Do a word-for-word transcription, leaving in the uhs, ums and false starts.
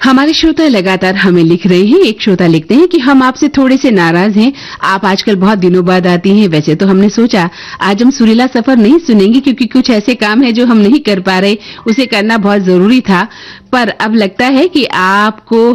हमारे श्रोता लगातार हमें लिख रहे हैं। एक श्रोता लिखते हैं कि हम आपसे थोड़े से नाराज हैं। आप आजकल बहुत दिनों बाद आती हैं। वैसे तो हमने सोचा आज हम सुरीला सफर नहीं सुनेंगे क्योंकि कुछ ऐसे काम है जो हम नहीं कर पा रहे, उसे करना बहुत जरूरी था, पर अब लगता है कि आपको